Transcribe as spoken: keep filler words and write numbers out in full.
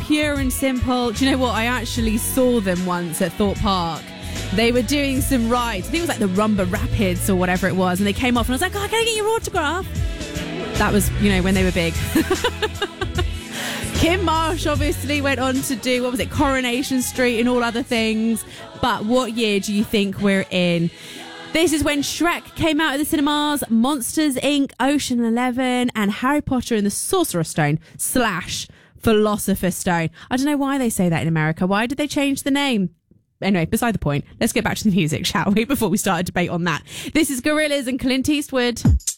pure and simple. Do you know what? I actually saw them once at Thorpe Park. They were doing some rides. I think it was like the Rumba Rapids or whatever it was. And they came off and I was like, oh, can I get your autograph? That was, you know, when they were big. Kim Marsh obviously went on to do, what was it, Coronation Street and all other things. But what year do you think we're in? This is when Shrek came out of the cinemas, Monsters, Incorporated, Ocean Eleven, and Harry Potter and the Sorcerer's Stone slash Philosopher's Stone. I don't know why they say that in America. Why did they change the name? Anyway, beside the point. Let's get back to the music, shall we, before we start a debate on that. This is Gorillaz and Clint Eastwood.